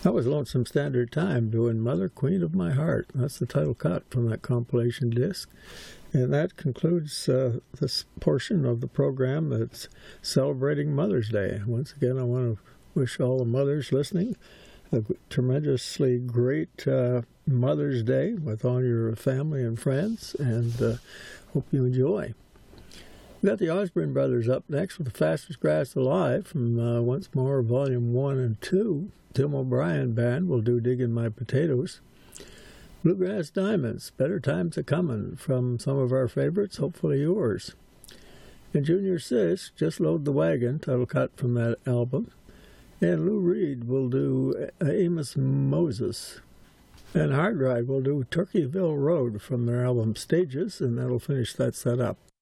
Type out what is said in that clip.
That was Lonesome Standard Time doing Mother, Queen of My Heart. That's the title cut from that compilation disc. And that concludes this portion of the program that's celebrating Mother's Day. Once again, I want to wish all the mothers listening a tremendously great Mother's Day with all your family and friends, and hope you enjoy. We've got the Osborne Brothers up next with The Fastest Grass Alive from Once More Volume 1 and 2. Tim O'Brien Band will do Diggin' My Potatoes. Bluegrass Diamonds, Better Times A-Comin' from some of our favorites, hopefully yours. And Junior Sis, Just Load the Wagon, title cut from that album. And Lou Reed will do Amos Moses. And Hard Ride will do Turkeyville Road from their album Stages, and that'll finish that set up.